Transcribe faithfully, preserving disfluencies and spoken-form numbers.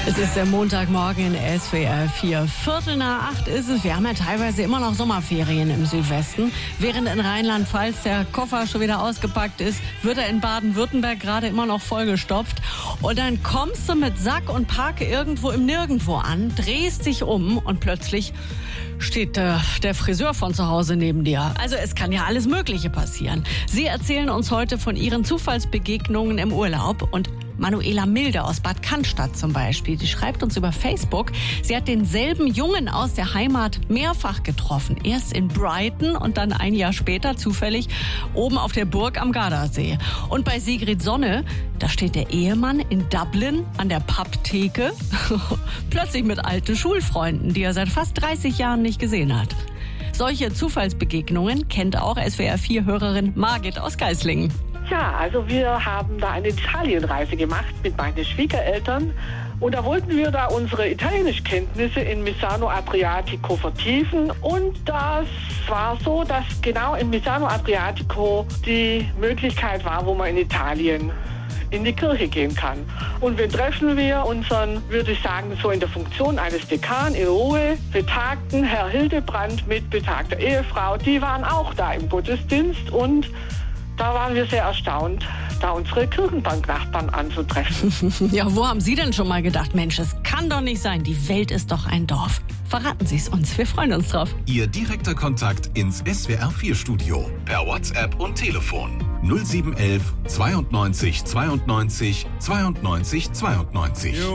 Es ist der Montagmorgen in S W R vier. Viertel nach acht ist es. Wir haben ja teilweise immer noch Sommerferien im Südwesten. Während in Rheinland-Pfalz der Koffer schon wieder ausgepackt ist, wird er in Baden-Württemberg gerade immer noch vollgestopft. Und dann kommst du mit Sack und Pack irgendwo im Nirgendwo an, drehst dich um und plötzlich steht äh, der Friseur von zu Hause neben dir. Also es kann ja alles Mögliche passieren. Sie erzählen uns heute von ihren Zufallsbegegnungen im Urlaub. Und Manuela Milde aus Bad Cannstatt zum Beispiel, die schreibt uns über Facebook, sie hat denselben Jungen aus der Heimat mehrfach getroffen. Erst in Brighton und dann ein Jahr später zufällig oben auf der Burg am Gardasee. Und bei Sigrid Sonne, da steht der Ehemann in Dublin an der Pubtheke, plötzlich mit alten Schulfreunden, die er seit fast dreißig Jahren nicht gesehen hat. Solche Zufallsbegegnungen kennt auch S W R vier Hörerin Margit aus Geislingen. Ja, also wir haben da eine Italienreise gemacht mit meinen Schwiegereltern und da wollten wir da unsere Italienischkenntnisse in Misano Adriatico vertiefen und das war so, dass genau in Misano Adriatico die Möglichkeit war, wo man in Italien in die Kirche gehen kann. Und wen treffen wir? Unseren, würde ich sagen, so in der Funktion eines Dekan in Ruhe, betagten Herr Hildebrand mit betagter Ehefrau. Die waren auch da im Gottesdienst und da waren wir sehr erstaunt, da unsere Kirchenbanknachbarn anzutreffen. Ja, wo haben Sie denn schon mal gedacht, Mensch, es kann doch nicht sein, die Welt ist doch ein Dorf. Verraten Sie es uns, wir freuen uns drauf. Ihr direkter Kontakt ins S W R vier Studio per WhatsApp und Telefon null sieben eins eins zweiundneunzig zweiundneunzig zweiundneunzig zweiundneunzig.